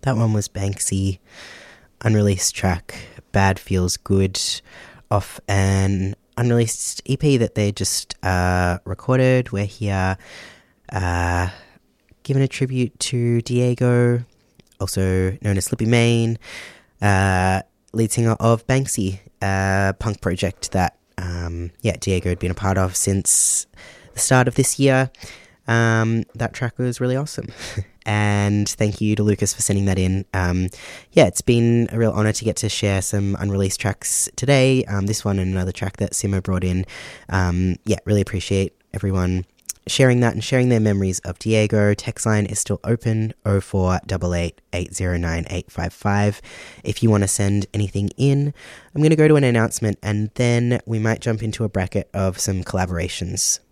That one was Banksy, unreleased track, Bad Feels Good, off an unreleased EP that they just recorded. We're here giving a tribute to Diego, also known as Slippy Main, lead singer of Banksy, a punk project that Diego had been a part of since the start of this year. That track was really awesome. And thank you to Lucas for sending that in. It's been a real honour to get to share some unreleased tracks today. This one and another track that Simo brought in. Really appreciate everyone sharing that and sharing their memories of Diego. Text line is still open, 0488 809 855. If you want to send anything in, I'm going to go to an announcement and then we might jump into a bracket of some collaborations.